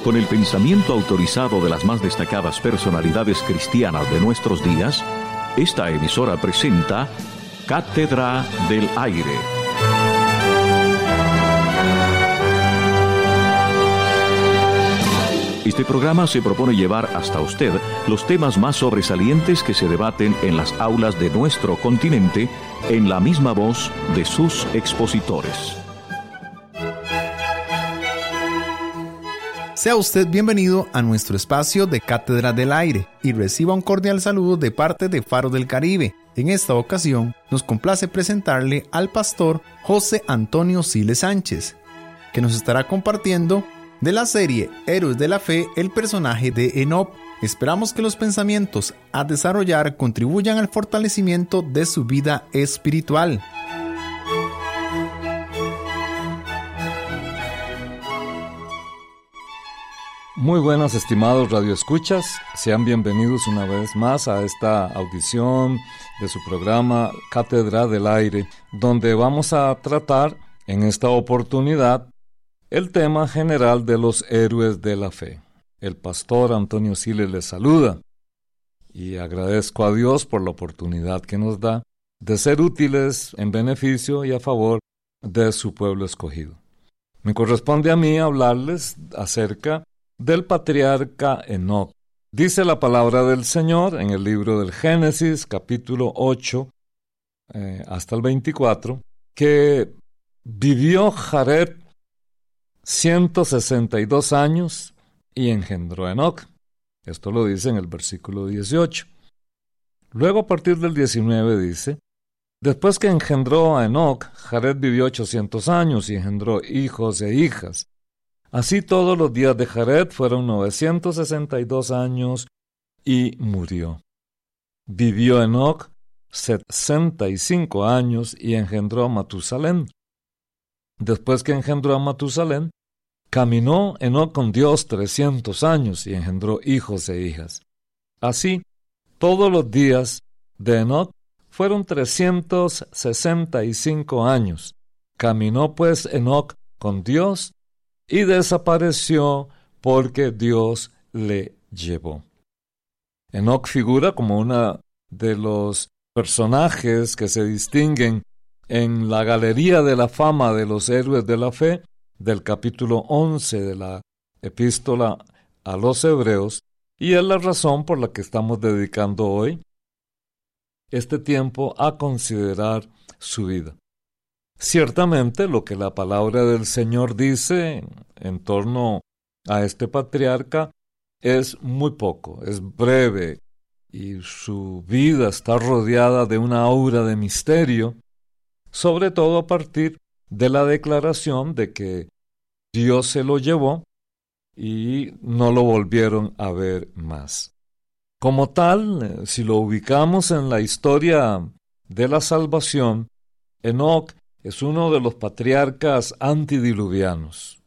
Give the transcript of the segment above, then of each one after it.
Con el pensamiento autorizado de las más destacadas personalidades cristianas de nuestros días, esta emisora presenta Cátedra del Aire. Este programa se propone llevar hasta usted los temas más sobresalientes que se debaten en las aulas de nuestro continente en la misma voz de sus expositores. Sea usted bienvenido a nuestro espacio de Cátedra del Aire y reciba un cordial saludo de parte de Faro del Caribe. En esta ocasión nos complace presentarle al pastor José Antonio Siles Sánchez, que nos estará compartiendo de la serie Héroes de la Fe, el personaje de Enoc. Esperamos que los pensamientos a desarrollar contribuyan al fortalecimiento de su vida espiritual. Muy buenas, estimados radioescuchas, sean bienvenidos una vez más a esta audición de su programa Cátedra del Aire, donde vamos a tratar en esta oportunidad el tema general de los héroes de la fe. El pastor Antonio Siles les saluda y agradezco a Dios por la oportunidad que nos da de ser útiles en beneficio y a favor de su pueblo escogido. Me corresponde a mí hablarles acerca del patriarca Enoc. Dice la palabra del Señor en el libro del Génesis, capítulo 8, hasta el 24, que vivió Jared 162 años y engendró a Enoc. Esto lo dice en el versículo 18. Luego, a partir del 19, dice: después que engendró a Enoc, Jared vivió 800 años y engendró hijos e hijas. Así todos los días de Jared fueron 962 años y murió. Vivió Enoc 65 años y engendró a Matusalén. Después que engendró a Matusalén, caminó Enoc con Dios 300 años y engendró hijos e hijas. Así, todos los días de Enoc fueron 365 años. Caminó pues Enoc con Dios y desapareció porque Dios le llevó. Enoc figura como uno de los personajes que se distinguen en la galería de la fama de los héroes de la fe del capítulo 11 de la epístola a los Hebreos, y es la razón por la que estamos dedicando hoy este tiempo a considerar su vida. Ciertamente lo que la palabra del Señor dice en torno a este patriarca es muy poco, es breve, y su vida está rodeada de una aura de misterio, sobre todo a partir de la declaración de que Dios se lo llevó y no lo volvieron a ver más. Como tal, si lo ubicamos en la historia de la salvación, Enoc es uno de los patriarcas antidiluvianos.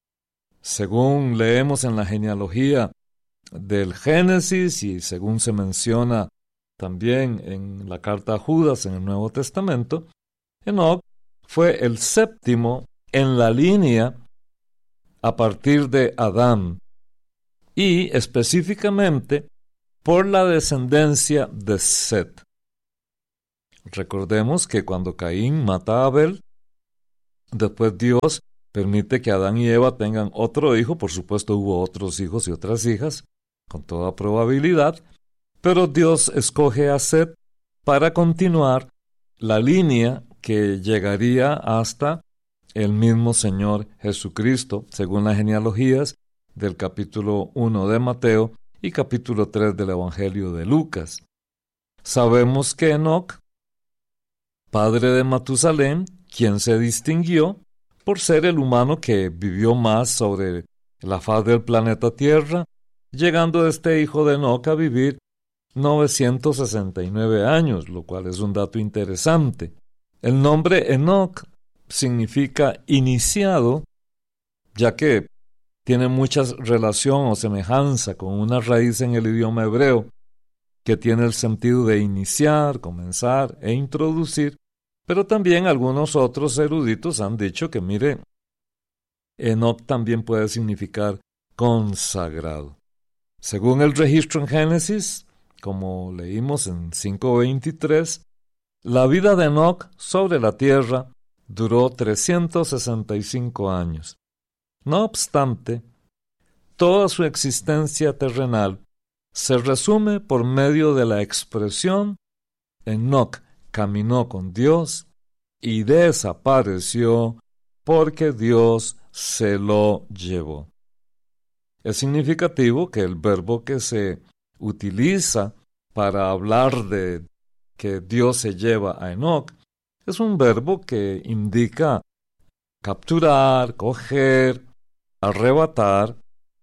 Según leemos en la genealogía del Génesis y según se menciona también en la carta a Judas en el Nuevo Testamento, Enoc fue el séptimo en la línea a partir de Adán y específicamente por la descendencia de Set. Recordemos que cuando Caín mata a Abel, después Dios permite que Adán y Eva tengan otro hijo. Por supuesto hubo otros hijos y otras hijas, con toda probabilidad, pero Dios escoge a Set para continuar la línea que llegaría hasta el mismo Señor Jesucristo, según las genealogías del capítulo 1 de Mateo y capítulo 3 del Evangelio de Lucas. Sabemos que Enoc, padre de Matusalén, quien se distinguió por ser el humano que vivió más sobre la faz del planeta Tierra, llegando este hijo de Enoc a vivir 969 años, lo cual es un dato interesante. El nombre Enoc significa iniciado, ya que tiene mucha relación o semejanza con una raíz en el idioma hebreo que tiene el sentido de iniciar, comenzar e introducir, pero también algunos otros eruditos han dicho que, mire, Enoc también puede significar consagrado. Según el registro en Génesis, como leímos en 5:23, la vida de Enoc sobre la tierra duró 365 años. No obstante, toda su existencia terrenal se resume por medio de la expresión: Enoc caminó con Dios y desapareció porque Dios se lo llevó. Es significativo que el verbo que se utiliza para hablar de que Dios se lleva a Enoc es un verbo que indica capturar, coger, arrebatar,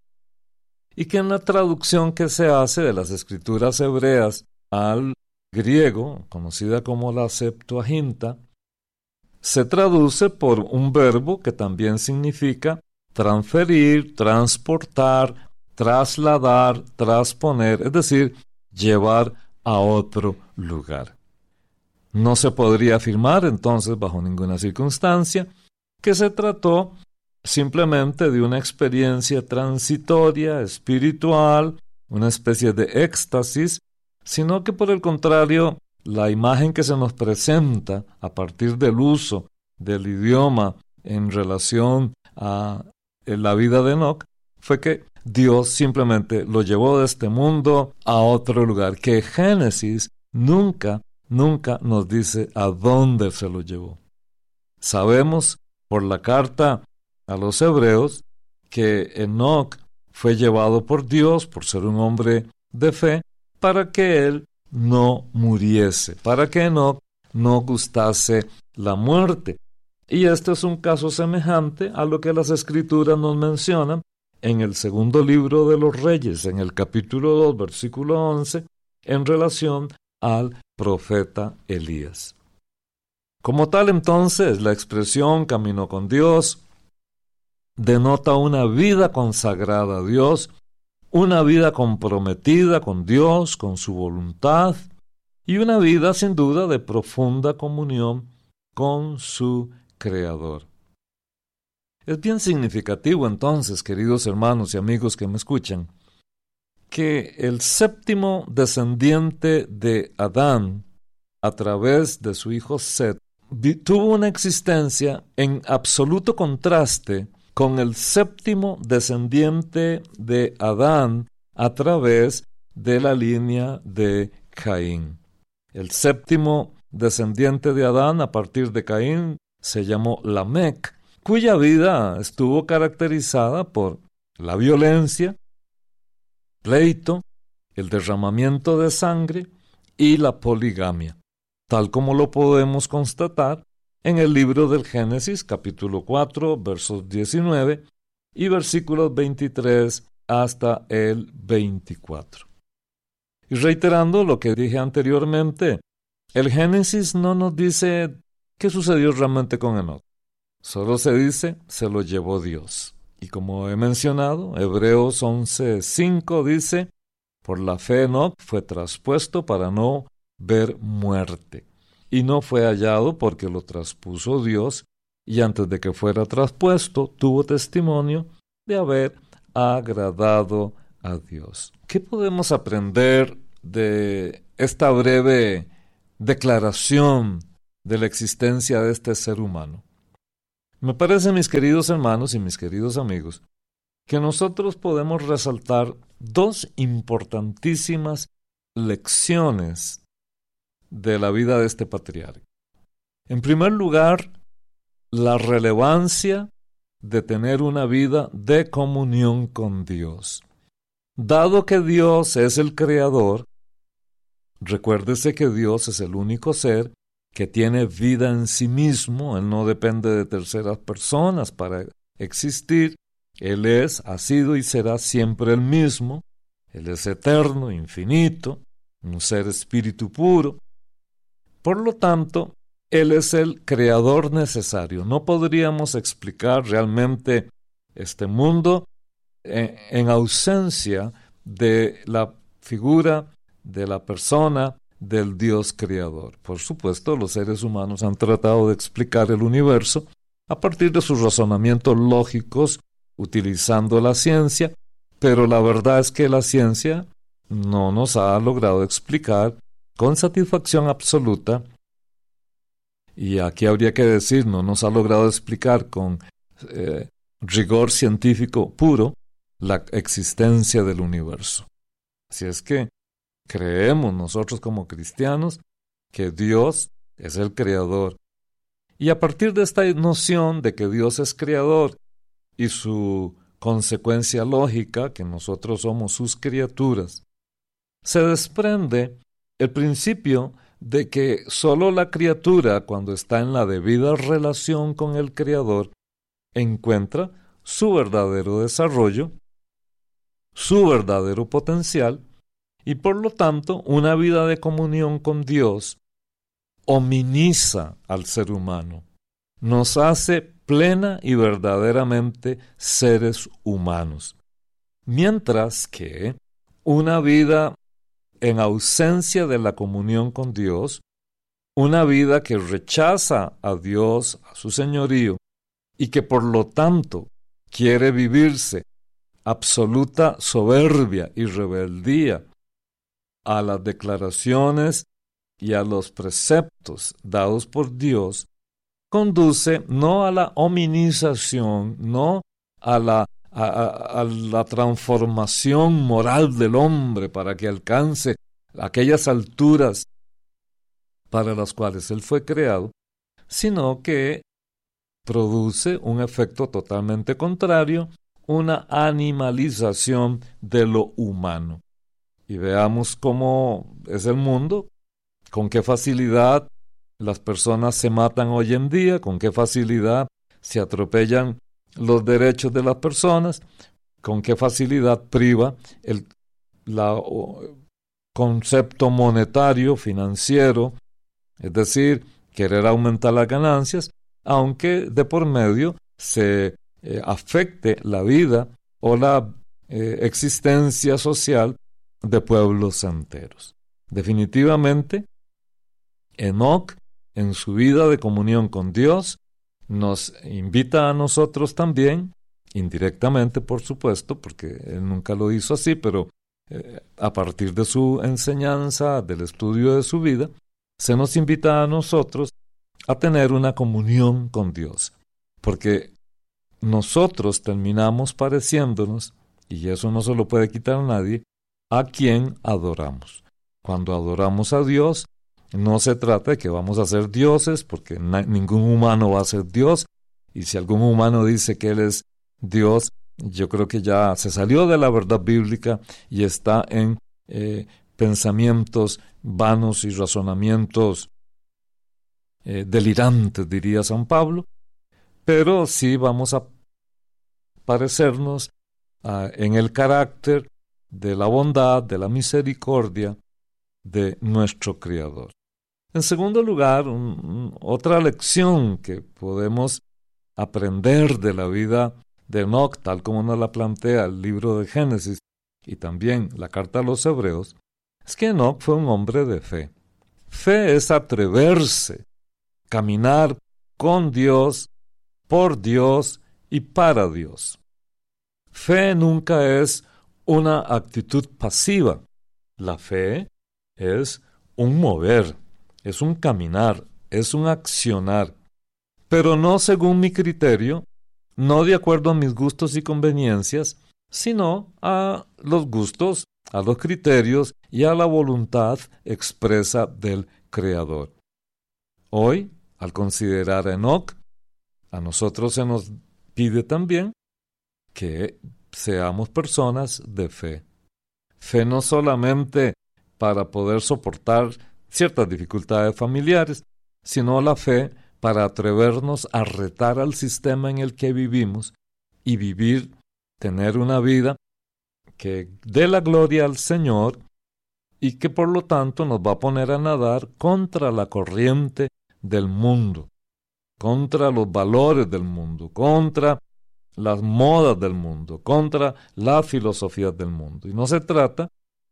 y que en la traducción que se hace de las escrituras hebreas al griego, conocida como la Septuaginta, se traduce por un verbo que también significa transferir, transportar, trasladar, transponer, es decir, llevar a otro lugar. No se podría afirmar entonces bajo ninguna circunstancia que se trató simplemente de una experiencia transitoria, espiritual, una especie de éxtasis, sino que por el contrario, la imagen que se nos presenta a partir del uso del idioma en relación a la vida de Enoc fue que Dios simplemente lo llevó de este mundo a otro lugar, que Génesis nunca nos dice a dónde se lo llevó. Sabemos por la carta a los hebreos que Enoc fue llevado por Dios, por ser un hombre de fe, para que él no muriese, para que Enoc no gustase la muerte. Y este es un caso semejante a lo que las Escrituras nos mencionan en el segundo libro de los Reyes, en el capítulo 2, versículo 11, en relación al profeta Elías. Como tal, entonces, la expresión caminó con Dios denota una vida consagrada a Dios, una vida comprometida con Dios, con su voluntad, y una vida sin duda de profunda comunión con su Creador. Es bien significativo entonces, queridos hermanos y amigos que me escuchan, que el séptimo descendiente de Adán, a través de su hijo Set, tuvo una existencia en absoluto contraste con el séptimo descendiente de Adán a través de la línea de Caín. El séptimo descendiente de Adán a partir de Caín se llamó Lamec, cuya vida estuvo caracterizada por la violencia, pleito, el derramamiento de sangre y la poligamia, tal como lo podemos constatar en el libro del Génesis, capítulo 4, versos 19 y versículos 23 hasta el 24. Y reiterando lo que dije anteriormente, el Génesis no nos dice qué sucedió realmente con Enoc. Solo se dice, se lo llevó Dios. Y como he mencionado, Hebreos 11:5 dice, por la fe Enoc fue traspuesto para no ver muerte. Y no fue hallado porque lo traspuso Dios, y antes de que fuera traspuesto, tuvo testimonio de haber agradado a Dios. ¿Qué podemos aprender de esta breve declaración de la existencia de este ser humano? Me parece, mis queridos hermanos y mis queridos amigos, que nosotros podemos resaltar dos importantísimas lecciones de la vida de este patriarca. En primer lugar, la relevancia de tener una vida de comunión con Dios. Dado que Dios es el Creador, recuérdese que Dios es el único ser que tiene vida en sí mismo. Él no depende de terceras personas para existir. Él es, ha sido y será siempre el mismo. Él es eterno, infinito, un ser espíritu puro. Por lo tanto, Él es el creador necesario. No podríamos explicar realmente este mundo en ausencia de la figura de la persona del Dios creador. Por supuesto, los seres humanos han tratado de explicar el universo a partir de sus razonamientos lógicos, utilizando la ciencia, pero la verdad es que la ciencia no nos ha logrado explicar con satisfacción absoluta, y aquí habría que decir, no nos ha logrado explicar con rigor científico puro la existencia del universo. Así es que creemos nosotros como cristianos que Dios es el creador. Y a partir de esta noción de que Dios es creador y su consecuencia lógica, que nosotros somos sus criaturas, se desprende el principio de que solo la criatura, cuando está en la debida relación con el Creador, encuentra su verdadero desarrollo, su verdadero potencial, y por lo tanto una vida de comunión con Dios hominiza al ser humano, nos hace plena y verdaderamente seres humanos. Mientras que una vida en ausencia de la comunión con Dios, una vida que rechaza a Dios, a su señorío, y que por lo tanto quiere vivirse absoluta soberbia y rebeldía a las declaraciones y a los preceptos dados por Dios, conduce no a la hominización, no a la transformación moral del hombre para que alcance aquellas alturas para las cuales él fue creado, sino que produce un efecto totalmente contrario, una animalización de lo humano. Y veamos cómo es el mundo, con qué facilidad las personas se matan hoy en día, con qué facilidad se atropellan los derechos de las personas, con qué facilidad priva el concepto monetario, financiero, es decir, querer aumentar las ganancias, aunque de por medio se afecte la vida o la existencia social de pueblos enteros. Definitivamente, Enoc, en su vida de comunión con Dios, nos invita a nosotros también, indirectamente por supuesto, porque él nunca lo hizo así, pero a partir de su enseñanza, del estudio de su vida, se nos invita a nosotros a tener una comunión con Dios, porque nosotros terminamos pareciéndonos, y eso no se lo puede quitar a nadie, a quien adoramos. Cuando adoramos a Dios, no se trata de que vamos a ser dioses, porque ningún humano va a ser Dios, y si algún humano dice que él es Dios, yo creo que ya se salió de la verdad bíblica y está en pensamientos vanos y razonamientos delirantes, diría San Pablo, pero sí vamos a parecernos en el carácter de la bondad, de la misericordia de nuestro Creador. En segundo lugar, otra lección que podemos aprender de la vida de Enoc, tal como nos la plantea el libro de Génesis y también la carta a los Hebreos, es que Enoc fue un hombre de fe. Fe es atreverse, caminar con Dios, por Dios y para Dios. Fe nunca es una actitud pasiva. La fe es un mover, es un caminar, es un accionar, pero no según mi criterio, no de acuerdo a mis gustos y conveniencias, sino a los gustos, a los criterios y a la voluntad expresa del Creador. Hoy, al considerar a Enoc, a nosotros se nos pide también que seamos personas de fe. Fe no solamente para poder soportar ciertas dificultades familiares, sino la fe para atrevernos a retar al sistema en el que vivimos y vivir, tener una vida que dé la gloria al Señor y que por lo tanto nos va a poner a nadar contra la corriente del mundo, contra los valores del mundo, contra las modas del mundo, contra las filosofías del mundo. Y no se trata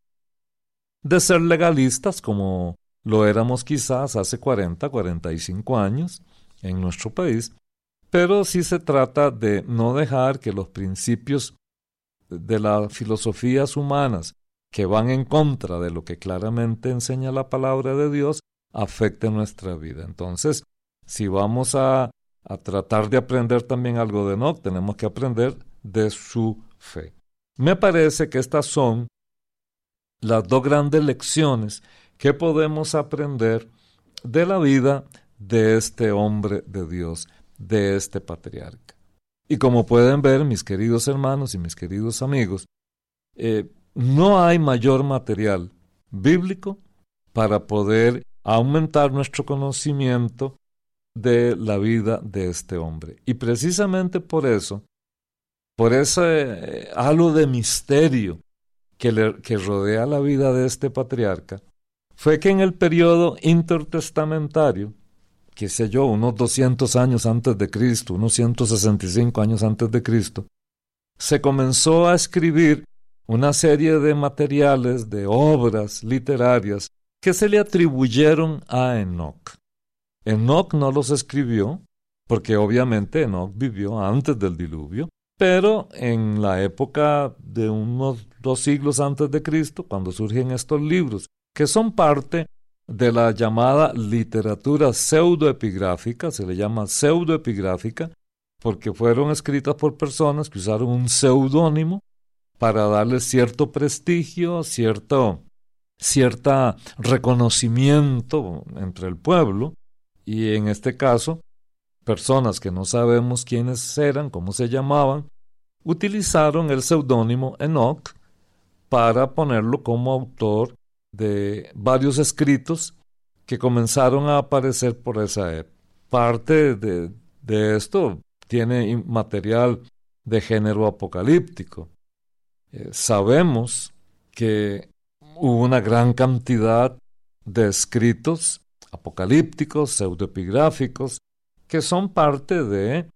de ser legalistas como lo éramos quizás hace 40, 45 años en nuestro país, pero sí se trata de no dejar que los principios de las filosofías humanas que van en contra de lo que claramente enseña la palabra de Dios, afecte nuestra vida. Entonces, si vamos a tratar de aprender también algo de Enoc, tenemos que aprender de su fe. Me parece que estas son las dos grandes lecciones que podemos aprender de la vida de este hombre de Dios, de este patriarca. Y como pueden ver, mis queridos hermanos y mis queridos amigos, no hay mayor material bíblico para poder aumentar nuestro conocimiento de la vida de este hombre. Y precisamente por eso, por ese halo de misterio que rodea la vida de este patriarca, fue que en el periodo intertestamentario, qué sé yo, unos 200 años antes de Cristo, unos 165 años antes de Cristo, se comenzó a escribir una serie de materiales, de obras literarias que se le atribuyeron a Enoc. Enoc no los escribió, porque obviamente Enoc vivió antes del diluvio, pero en la época de unos 2 siglos antes de Cristo, cuando surgen estos libros, que son parte de la llamada literatura pseudoepigráfica, se le llama pseudoepigráfica, porque fueron escritas por personas que usaron un seudónimo para darle cierto prestigio, cierto reconocimiento entre el pueblo, y en este caso, personas que no sabemos quiénes eran, cómo se llamaban, utilizaron el seudónimo Enoc para ponerlo como autor de varios escritos que comenzaron a aparecer por esa época. Parte de esto tiene material de género apocalíptico. Sabemos que hubo una gran cantidad de escritos apocalípticos, pseudoepigráficos, que son parte de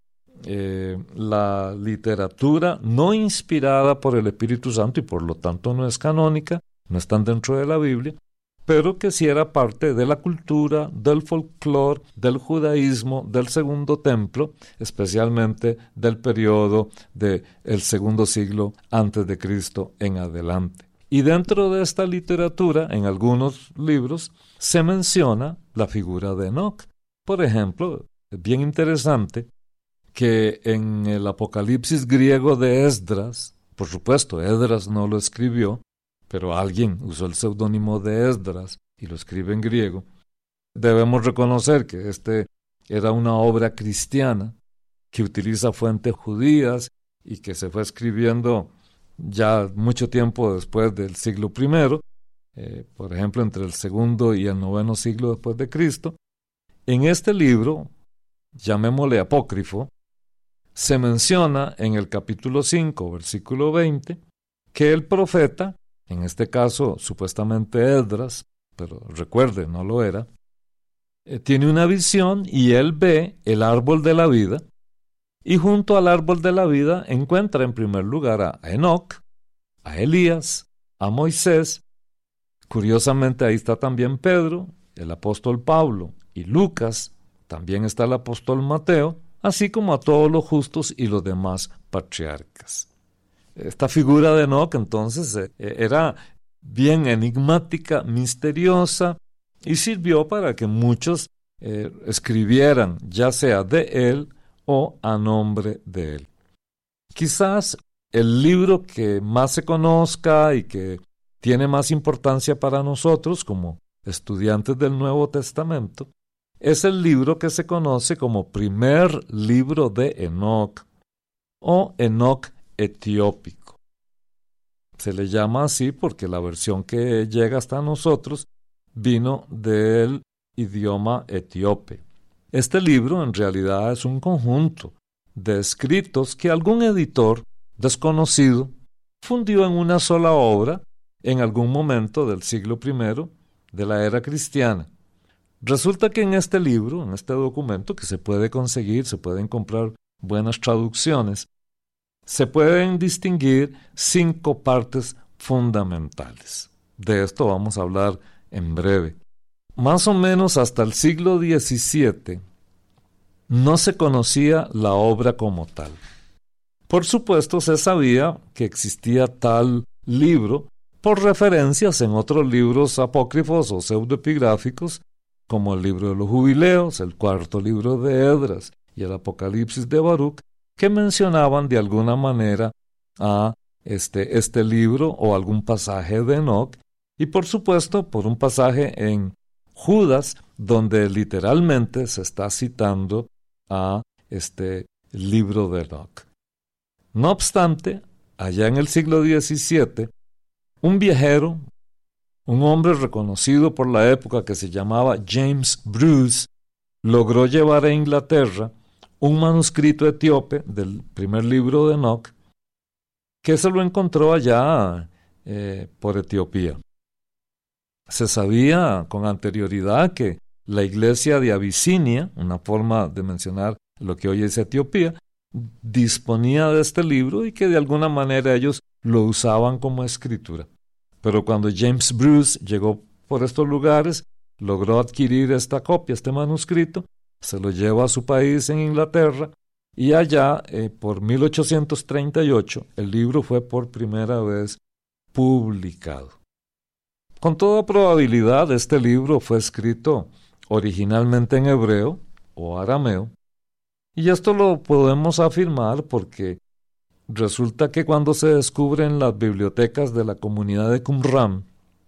la literatura no inspirada por el Espíritu Santo y por lo tanto no es canónica, no están dentro de la Biblia, pero que sí era parte de la cultura, del folclore, del judaísmo, del Segundo Templo, especialmente del periodo del segundo siglo antes de Cristo en adelante. Y dentro de esta literatura, en algunos libros, se menciona la figura de Enoc. Por ejemplo, es bien interesante que en el Apocalipsis griego de Esdras, por supuesto, Esdras no lo escribió, pero alguien usó el seudónimo de Esdras y lo escribe en griego, debemos reconocer que este era una obra cristiana que utiliza fuentes judías y que se fue escribiendo ya mucho tiempo después del siglo I, por ejemplo, entre el segundo y el noveno siglo después de Cristo. En este libro, llamémosle apócrifo, se menciona en el capítulo 5, versículo 20, que el profeta, en este caso supuestamente Esdras, pero recuerde, no lo era, tiene una visión y él ve el árbol de la vida, y junto al árbol de la vida encuentra en primer lugar a Enoc, a Elías, a Moisés. Curiosamente ahí está también Pedro, el apóstol Pablo y Lucas, también está el apóstol Mateo, así como a todos los justos y los demás patriarcas. Esta figura de Enoc entonces era bien enigmática, misteriosa, y sirvió para que muchos escribieran, ya sea de él o a nombre de él. Quizás el libro que más se conozca y que tiene más importancia para nosotros como estudiantes del Nuevo Testamento es el libro que se conoce como primer libro de Enoc o Enoc etiópico. Se le llama así porque la versión que llega hasta nosotros vino del idioma etíope. Este libro en realidad es un conjunto de escritos que algún editor desconocido fundió en una sola obra en algún momento del siglo I de la era cristiana. Resulta que en este libro, en este documento que se puede conseguir, se pueden comprar buenas traducciones, se pueden distinguir 5 partes fundamentales. De esto vamos a hablar en breve. Más o menos hasta el siglo XVII no se conocía la obra como tal. Por supuesto, se sabía que existía tal libro por referencias en otros libros apócrifos o pseudoepigráficos, como el libro de los Jubileos, el cuarto libro de Esdras y el Apocalipsis de Baruch, que mencionaban de alguna manera a este libro o algún pasaje de Enoc, y por supuesto por un pasaje en Judas, donde literalmente se está citando a este libro de Enoc. No obstante, allá en el siglo XVII, un viajero, un hombre reconocido por la época que se llamaba James Bruce, logró llevar a Inglaterra un manuscrito etíope del primer libro de Enoc, que se lo encontró allá por Etiopía. Se sabía con anterioridad que la iglesia de Abisinia, una forma de mencionar lo que hoy es Etiopía, disponía de este libro y que de alguna manera ellos lo usaban como escritura. Pero cuando James Bruce llegó por estos lugares, logró adquirir esta copia, este manuscrito, se lo lleva a su país en Inglaterra, y allá, por 1838, el libro fue por primera vez publicado. Con toda probabilidad, este libro fue escrito originalmente en hebreo o arameo, y esto lo podemos afirmar porque resulta que cuando se descubren las bibliotecas de la comunidad de Qumran,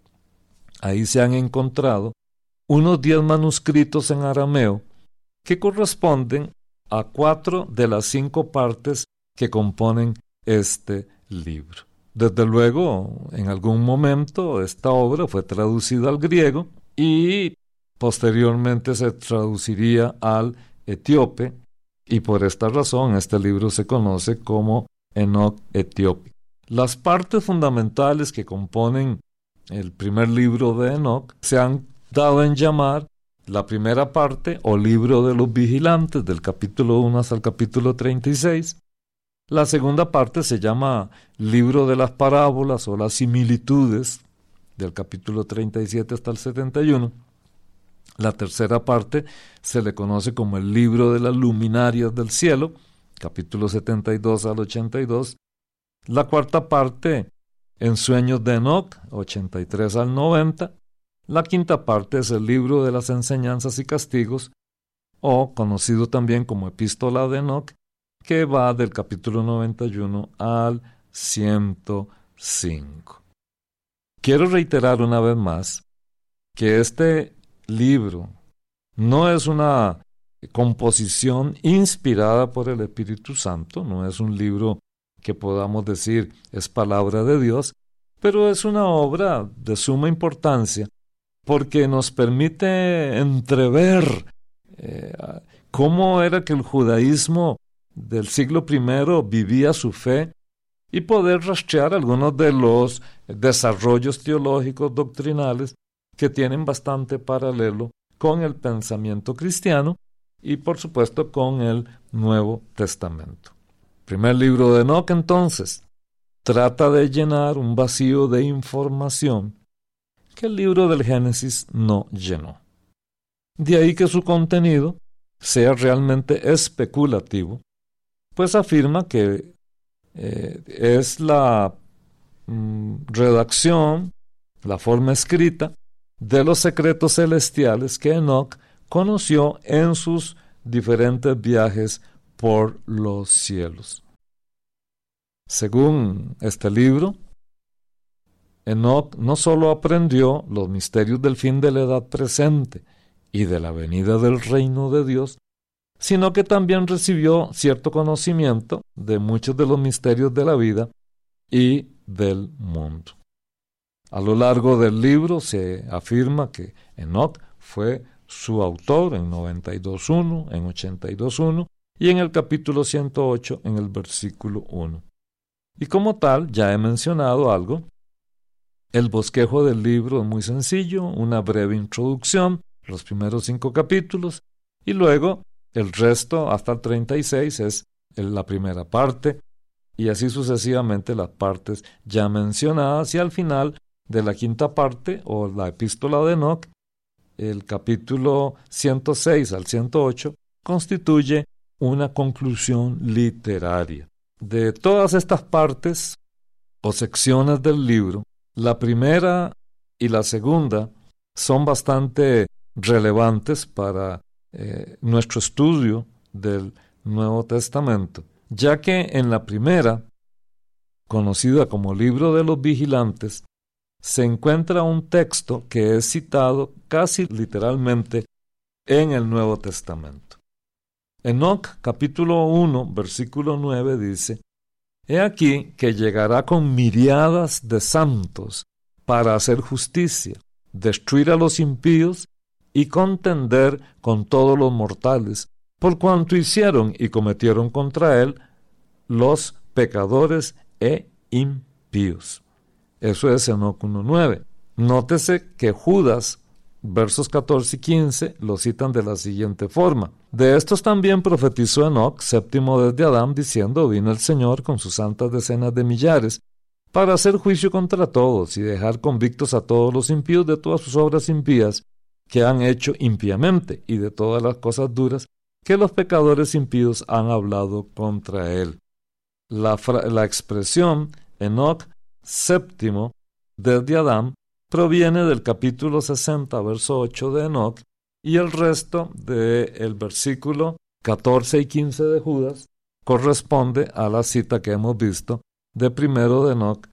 ahí se han encontrado unos 10 manuscritos en arameo que corresponden a 4 de las 5 partes que componen este libro. Desde luego, en algún momento esta obra fue traducida al griego y posteriormente se traduciría al etíope, y por esta razón este libro se conoce como Enoc etíope. Las partes fundamentales que componen el primer libro de Enoc se han dado en llamar la primera parte o libro de los vigilantes, del capítulo 1 hasta el capítulo 36. La segunda parte se llama libro de las parábolas o las similitudes, del capítulo 37 hasta el 71. La tercera parte se le conoce como el libro de las luminarias del cielo, capítulo 72 al 82. La cuarta parte, en sueños de Enoc, 83 al 90. La quinta parte es el libro de las enseñanzas y castigos, o conocido también como epístola de Enoc, que va del capítulo 91 al 105. Quiero reiterar una vez más que este libro no es una composición inspirada por el Espíritu Santo, no es un libro que podamos decir es palabra de Dios, pero es una obra de suma importancia porque nos permite entrever cómo era que el judaísmo del siglo I vivía su fe y poder rastrear algunos de los desarrollos teológicos doctrinales que tienen bastante paralelo con el pensamiento cristiano y por supuesto con el Nuevo Testamento. Primer libro de Enoc, entonces, trata de llenar un vacío de información que el libro del Génesis no llenó. De ahí que su contenido sea realmente especulativo, pues afirma que es la redacción, la forma escrita de los secretos celestiales que Enoc conoció en sus diferentes viajes por los cielos. Según este libro, Enoc no solo aprendió los misterios del fin de la edad presente y de la venida del reino de Dios, sino que también recibió cierto conocimiento de muchos de los misterios de la vida y del mundo. A lo largo del libro se afirma que Enoc fue su autor en 92.1, en 82.1 y en el capítulo 108 en el versículo 1. Y como tal, ya he mencionado algo. El bosquejo del libro es muy sencillo, una breve introducción, los primeros 5 capítulos, y luego el resto hasta el 36 es la primera parte, y así sucesivamente las partes ya mencionadas, y al final de la quinta parte, o la epístola de Enoc, el capítulo 106 al 108, constituye una conclusión literaria. de todas estas partes o secciones del libro, la primera y la segunda son bastante relevantes para nuestro estudio del Nuevo Testamento, ya que en la primera, conocida como Libro de los Vigilantes, se encuentra un texto que es citado casi literalmente en el Nuevo Testamento. Enoc, capítulo 1, versículo 9 dice: He aquí que llegará con miriadas de santos para hacer justicia, destruir a los impíos y contender con todos los mortales, por cuanto hicieron y cometieron contra él los pecadores e impíos. Eso es Enoc 1:9. Nótese que Judas, versos 14 y 15, lo citan de la siguiente forma: De estos también profetizó Enoc, séptimo desde Adán, diciendo: Vino el Señor con sus santas decenas de millares, para hacer juicio contra todos y dejar convictos a todos los impíos de todas sus obras impías que han hecho impíamente, y de todas las cosas duras que los pecadores impíos han hablado contra él. La expresión Enoc séptimo desde Adán proviene del capítulo 60, verso 8 de Enoc, y el resto del versículo 14 y 15 de Judas corresponde a la cita que hemos visto de primero de Enoc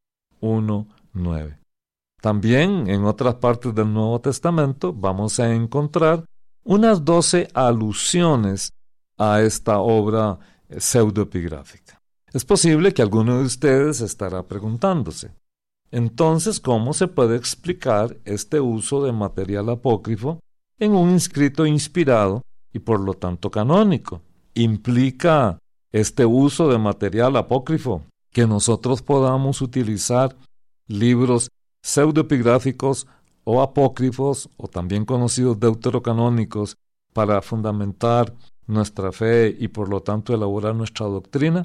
1:9. También en otras partes del Nuevo Testamento vamos a encontrar unas 12 alusiones a esta obra pseudoepigráfica. Es posible que alguno de ustedes estará preguntándose: entonces, ¿cómo se puede explicar este uso de material apócrifo en un escrito inspirado y por lo tanto canónico? ¿Implica este uso de material apócrifo que nosotros podamos utilizar libros pseudoepigráficos o apócrifos, o también conocidos deuterocanónicos, para fundamentar nuestra fe y por lo tanto elaborar nuestra doctrina?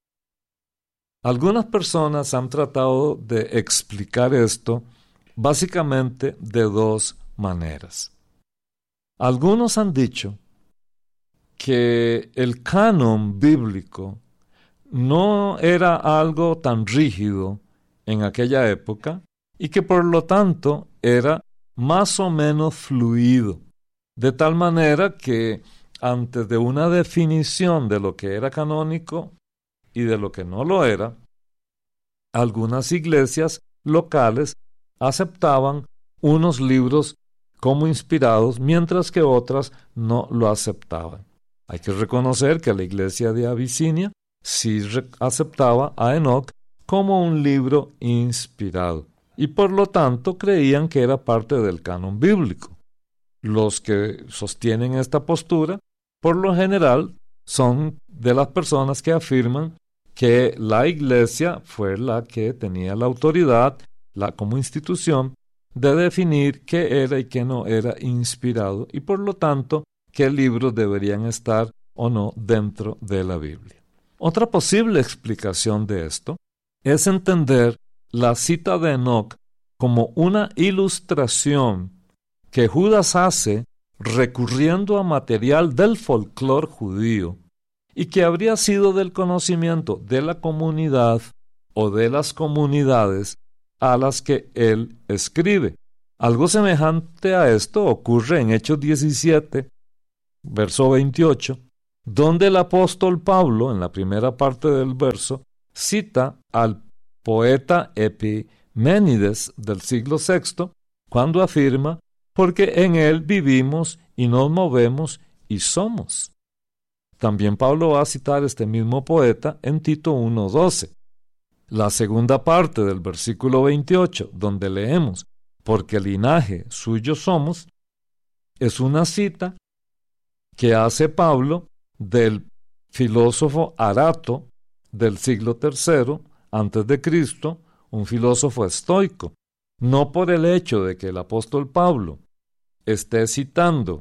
Algunas personas han tratado de explicar esto básicamente de dos maneras. Algunos han dicho que el canon bíblico no era algo tan rígido en aquella época y que por lo tanto era más o menos fluido, de tal manera que antes de una definición de lo que era canónico y de lo que no lo era, algunas iglesias locales aceptaban unos libros como inspirados, mientras que otras no lo aceptaban. Hay que reconocer que la iglesia de Abisinia sí aceptaba a Enoc como un libro inspirado, y por lo tanto creían que era parte del canon bíblico. Los que sostienen esta postura, por lo general, son de las personas que afirman que la iglesia fue la que tenía la autoridad, como institución, de definir qué era y qué no era inspirado, y por lo tanto, qué libros deberían estar o no dentro de la Biblia. Otra posible explicación de esto es entender la cita de Enoc como una ilustración que Judas hace recurriendo a material del folclore judío y que habría sido del conocimiento de la comunidad o de las comunidades a las que él escribe. Algo semejante a esto ocurre en Hechos 17, verso 28, donde el apóstol Pablo, en la primera parte del verso, cita al poeta Epiménides del siglo VI, cuando afirma: porque en él vivimos y nos movemos y somos. También Pablo va a citar este mismo poeta en Tito 1:12. La segunda parte del versículo 28, donde leemos: porque linaje suyo somos, es una cita que hace Pablo del filósofo Arato del siglo III antes de Cristo, un filósofo estoico. No por el hecho de que el apóstol Pablo esté citando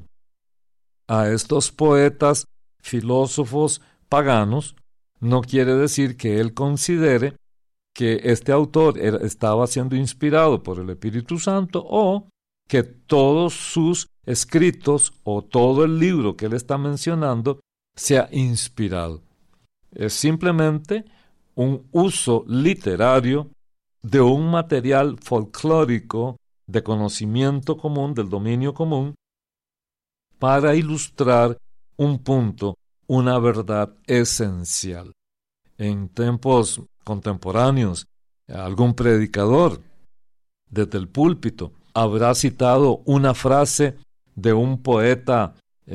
a estos poetas filósofos paganos, no quiere decir que él considere que este autor estaba siendo inspirado por el Espíritu Santo o que todos sus escritos o todo el libro que él está mencionando sea inspirado. Es simplemente un uso literario de un material folclórico de conocimiento común, del dominio común, para ilustrar un punto, una verdad esencial. En tiempos contemporáneos, algún predicador desde el púlpito habrá citado una frase de un poeta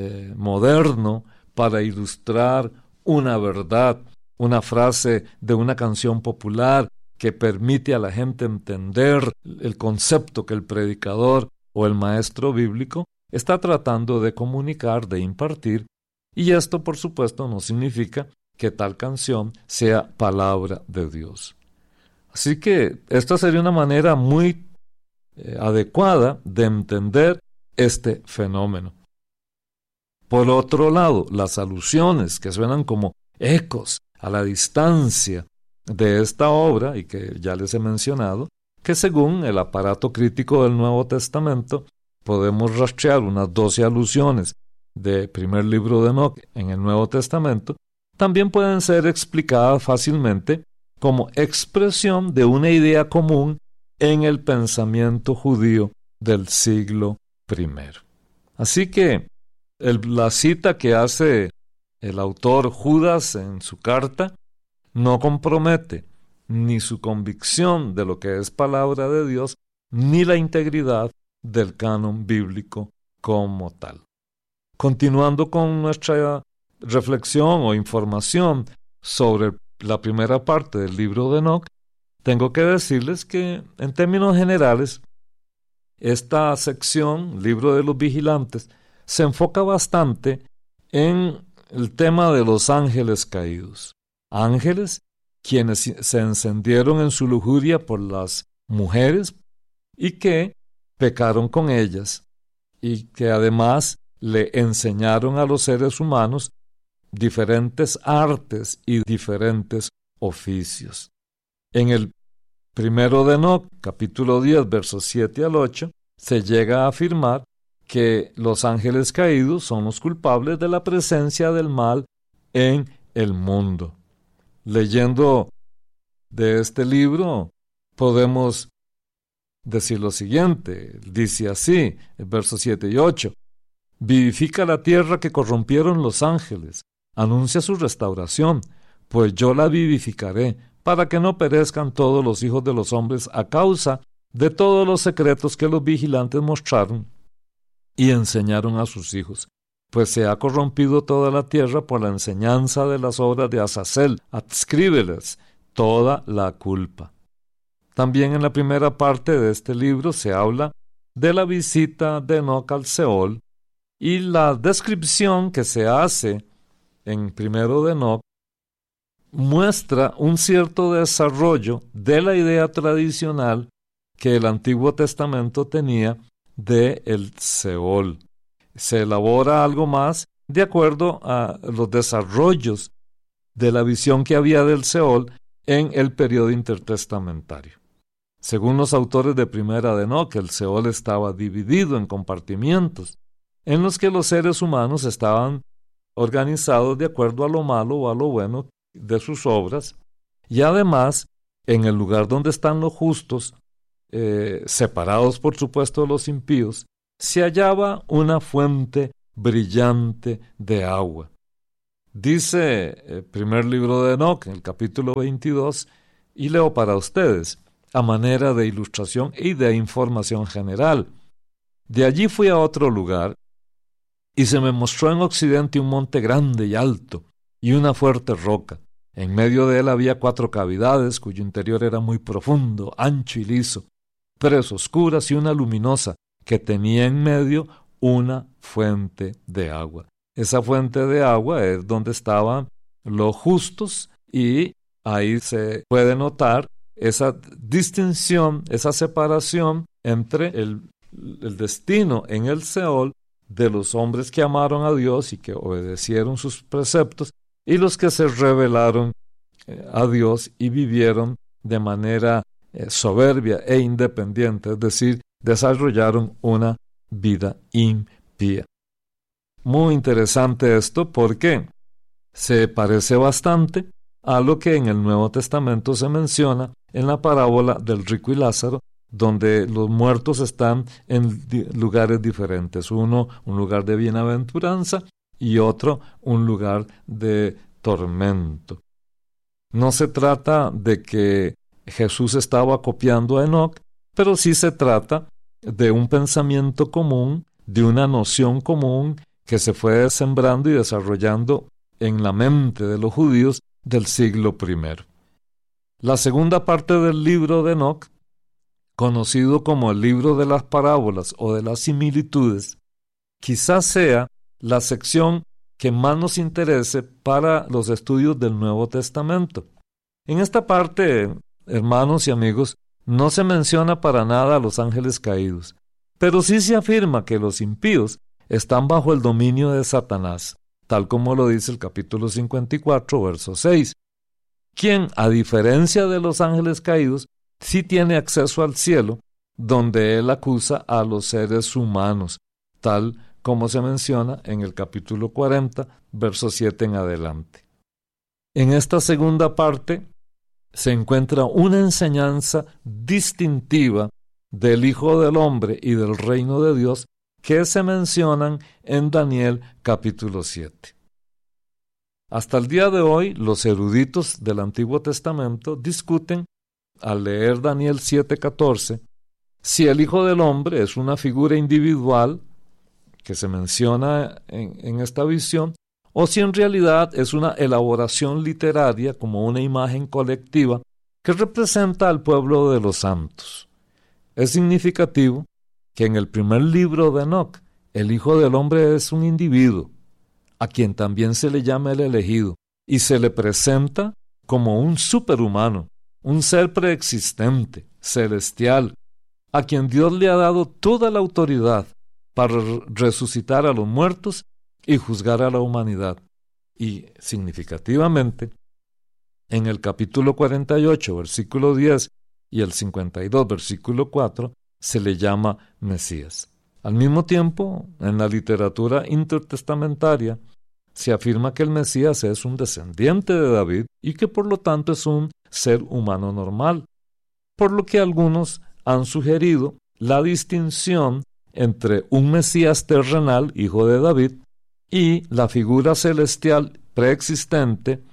moderno para ilustrar una verdad, una frase de una canción popular que permite a la gente entender el concepto que el predicador o el maestro bíblico está tratando de comunicar, de impartir, y esto por supuesto no significa que tal canción sea palabra de Dios. Así que esta sería una manera muy adecuada de entender este fenómeno. Por otro lado, las alusiones que suenan como ecos a la distancia de esta obra, y que ya les he mencionado, que según el aparato crítico del Nuevo Testamento podemos rastrear unas 12 alusiones del primer libro de Enoc en el Nuevo Testamento, también pueden ser explicadas fácilmente como expresión de una idea común en el pensamiento judío del siglo I. Así que la cita que hace el autor Judas en su carta no compromete ni su convicción de lo que es palabra de Dios, ni la integridad del canon bíblico como tal. Continuando con nuestra reflexión o información sobre la primera parte del libro de Enoc, tengo que decirles que, en términos generales, esta sección, Libro de los Vigilantes, se enfoca bastante en el tema de los ángeles caídos. Ángeles quienes se encendieron en su lujuria por las mujeres y que pecaron con ellas, y que además le enseñaron a los seres humanos diferentes artes y diferentes oficios. En el primero de Enoc, capítulo 10, versos 7 al 8, se llega a afirmar que los ángeles caídos son los culpables de la presencia del mal en el mundo. Leyendo de este libro, podemos decir lo siguiente. Dice así, el verso 7 y 8. Vivifica la tierra que corrompieron los ángeles, anuncia su restauración, pues yo la vivificaré, para que no perezcan todos los hijos de los hombres a causa de todos los secretos que los vigilantes mostraron y enseñaron a sus hijos. Pues se ha corrompido toda la tierra por la enseñanza de las obras de Azazel. Adscríbeles toda la culpa. También en la primera parte de este libro se habla de la visita de Enoc al Seol, y la descripción que se hace en primero de Enoc muestra un cierto desarrollo de la idea tradicional que el Antiguo Testamento tenía de el Seol. Se elabora algo más de acuerdo a los desarrollos de la visión que había del Seol en el periodo intertestamentario. Según los autores de Primera de Enoc, el Seol estaba dividido en compartimientos en los que los seres humanos estaban organizados de acuerdo a lo malo o a lo bueno de sus obras, y además en el lugar donde están los justos, separados por supuesto de los impíos, se hallaba una fuente brillante de agua. Dice el primer libro de Enoc, en el capítulo 22, y leo para ustedes, a manera de ilustración y de información general. De allí fui a otro lugar, y se me mostró en occidente un monte grande y alto, y una fuerte roca. En medio de él había 4 cavidades, cuyo interior era muy profundo, ancho y liso, 3 oscuras y una luminosa, que tenía en medio una fuente de agua. Esa fuente de agua es donde estaban los justos, y ahí se puede notar esa distinción, esa separación entre el destino en el Seol de los hombres que amaron a Dios y que obedecieron sus preceptos, y los que se rebelaron a Dios y vivieron de manera soberbia e independiente, es decir, desarrollaron una vida impía. Muy interesante esto porque se parece bastante a lo que en el Nuevo Testamento se menciona en la parábola del rico y Lázaro, donde los muertos están en lugares diferentes. Uno, un lugar de bienaventuranza, y otro, un lugar de tormento. No se trata de que Jesús estaba copiando a Enoc, pero sí se trata de un pensamiento común, de una noción común que se fue sembrando y desarrollando en la mente de los judíos del siglo I. La segunda parte del libro de Enoc, conocido como el libro de las parábolas o de las similitudes, quizás sea la sección que más nos interese para los estudios del Nuevo Testamento. En esta parte, hermanos y amigos, no se menciona para nada a los ángeles caídos, pero sí se afirma que los impíos están bajo el dominio de Satanás, tal como lo dice el capítulo 54, verso 6, quien, a diferencia de los ángeles caídos, sí tiene acceso al cielo, donde él acusa a los seres humanos, tal como se menciona en el capítulo 40, verso 7 en adelante. En esta segunda parte se encuentra una enseñanza distintiva del Hijo del Hombre y del reino de Dios que se mencionan en Daniel capítulo 7. Hasta el día de hoy, los eruditos del Antiguo Testamento discuten, al leer Daniel 7:14, si el Hijo del Hombre es una figura individual que se menciona en esta visión, o si en realidad es una elaboración literaria como una imagen colectiva que representa al pueblo de los santos. Es significativo que en el primer libro de Enoc, el Hijo del Hombre es un individuo, a quien también se le llama el elegido, y se le presenta como un superhumano, un ser preexistente, celestial, a quien Dios le ha dado toda la autoridad para resucitar a los muertos y juzgar a la humanidad. Y significativamente, en el capítulo 48, versículo 10 y el 52, versículo 4, se le llama Mesías. Al mismo tiempo, en la literatura intertestamentaria, se afirma que el Mesías es un descendiente de David y que por lo tanto es un ser humano normal, por lo que algunos han sugerido la distinción entre un Mesías terrenal, hijo de David, y la figura celestial preexistente,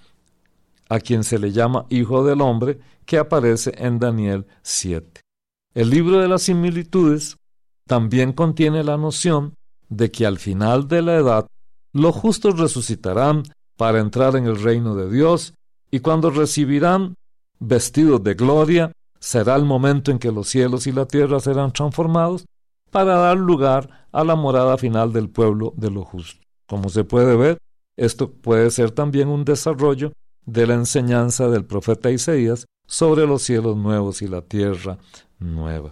a quien se le llama Hijo del Hombre, que aparece en Daniel 7. El libro de las similitudes también contiene la noción de que al final de la edad los justos resucitarán para entrar en el reino de Dios, y cuando recibirán vestidos de gloria, será el momento en que los cielos y la tierra serán transformados para dar lugar a la morada final del pueblo de los justos. Como se puede ver, esto puede ser también un desarrollo de la enseñanza del profeta Isaías sobre los cielos nuevos y la tierra nueva.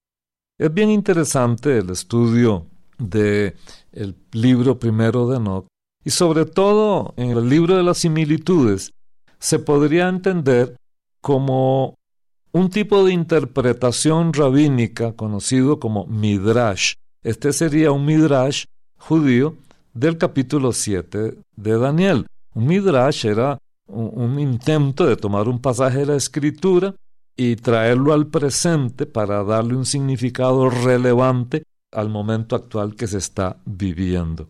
Es bien interesante el estudio del libro primero de Enoc, y sobre todo en el libro de las similitudes se podría entender como un tipo de interpretación rabínica conocido como Midrash. Este sería un Midrash judío del capítulo 7 de Daniel. Un Midrash era un intento de tomar un pasaje de la Escritura y traerlo al presente para darle un significado relevante al momento actual que se está viviendo.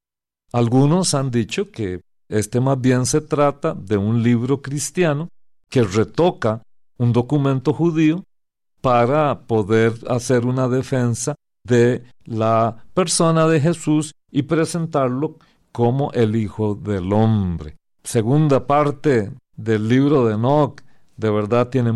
Algunos han dicho que más bien se trata de un libro cristiano que retoca un documento judío para poder hacer una defensa de la persona de Jesús y presentarlo como el Hijo del Hombre. Segunda parte del libro de Enoc, de verdad tiene